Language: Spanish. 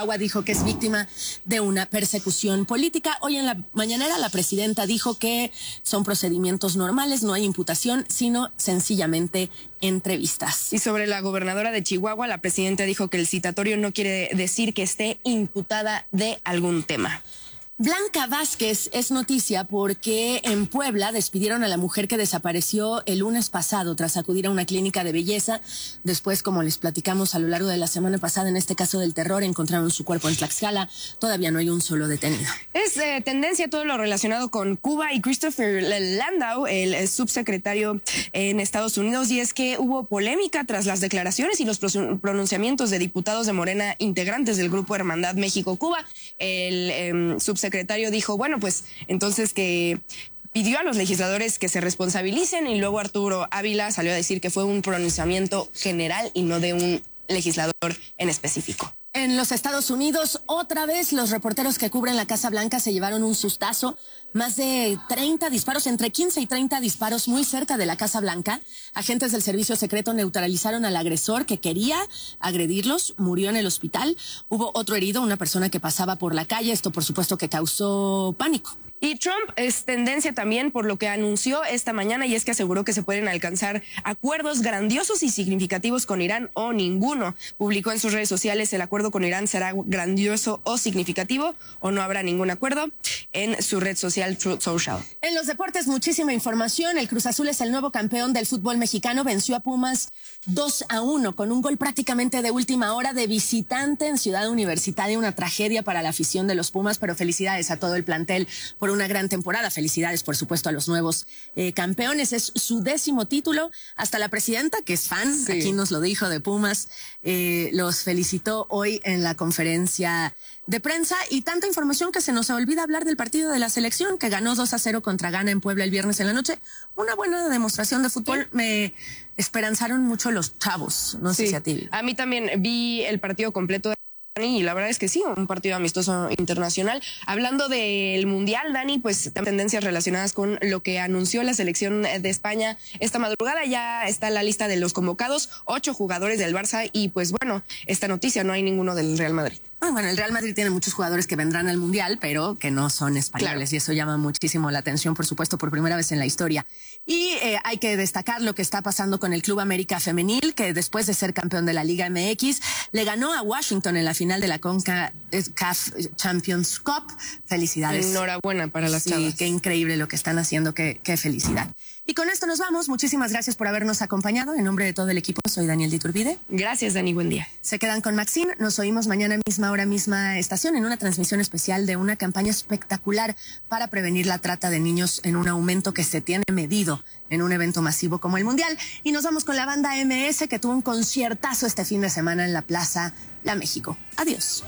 Chihuahua dijo que es víctima de una persecución política. Hoy en la mañanera la presidenta dijo que son procedimientos normales, no hay imputación, sino sencillamente entrevistas. Y sobre la gobernadora de Chihuahua, la presidenta dijo que el citatorio no quiere decir que esté imputada de algún tema. Blanca Vázquez es noticia porque en Puebla despidieron a la mujer que desapareció el lunes pasado tras acudir a una clínica de belleza. Después, como les platicamos a lo largo de la semana pasada, en este caso del terror, encontraron su cuerpo en Tlaxcala. Todavía no hay un solo detenido. Es tendencia todo lo relacionado con Cuba y Christopher Landau, el subsecretario en Estados Unidos, y es que hubo polémica tras las declaraciones y los pronunciamientos de diputados de Morena integrantes del Grupo Hermandad México-Cuba. El subsecretario dijo, bueno, pues entonces que pidió a los legisladores que se responsabilicen, y luego Arturo Ávila salió a decir que fue un pronunciamiento general y no de un legislador en específico. En los Estados Unidos, otra vez los reporteros que cubren la Casa Blanca se llevaron un sustazo. Más de 30 disparos, entre 15 y 30 disparos muy cerca de la Casa Blanca. Agentes del servicio secreto neutralizaron al agresor que quería agredirlos. Murió en el hospital. Hubo otro herido, una persona que pasaba por la calle. Esto, por supuesto, que causó pánico. Y Trump es tendencia también por lo que anunció esta mañana, y es que aseguró que se pueden alcanzar acuerdos grandiosos y significativos con Irán o ninguno. Publicó en sus redes sociales: el acuerdo con Irán será grandioso o significativo o no habrá ningún acuerdo, en su red social Truth Social. En los deportes, muchísima información. El Cruz Azul es el nuevo campeón del fútbol mexicano. Venció a Pumas 2-1 con un gol prácticamente de última hora de visitante en Ciudad Universitaria. Una tragedia para la afición de los Pumas, pero felicidades a todo el plantel por una gran temporada. Felicidades, por supuesto, a los nuevos campeones. Es su 10º título. Hasta la presidenta, que es fan, sí, aquí nos lo dijo, de Pumas, los felicitó hoy en la conferencia de prensa. Y tanta información que se nos olvida hablar del partido de la selección, que ganó 2-0 contra Ghana en Puebla el viernes en la noche. Una buena demostración de fútbol. Sí. Me esperanzaron mucho los chavos. No sé si a ti. A mí también vi el partido completo y la verdad es que sí, un partido amistoso internacional. Hablando del Mundial, Dani, pues tendencias relacionadas con lo que anunció la selección de España esta madrugada. Ya está la lista de los convocados, 8 jugadores del Barça, y pues bueno, esta noticia, no hay ninguno del Real Madrid. Bueno, el Real Madrid tiene muchos jugadores que vendrán al Mundial, pero que no son españoles, claro, y eso llama muchísimo la atención, por supuesto, por primera vez en la historia. Y hay que destacar lo que está pasando con el Club América Femenil, que después de ser campeón de la Liga MX, le ganó a Washington en la final de la CONCACAF Champions Cup. Felicidades. Enhorabuena para las chavas. Sí, qué increíble lo que están haciendo, qué felicidad. Y con esto nos vamos. Muchísimas gracias por habernos acompañado. En nombre de todo el equipo, soy Daniel de Iturbide. Gracias, Dani. Buen día. Se quedan con Maxine. Nos oímos mañana misma hora, misma estación, en una transmisión especial de una campaña espectacular para prevenir la trata de niños, en un aumento que se tiene medido en un evento masivo como el Mundial. Y nos vamos con la banda MS, que tuvo un conciertazo este fin de semana en la Plaza La México. Adiós.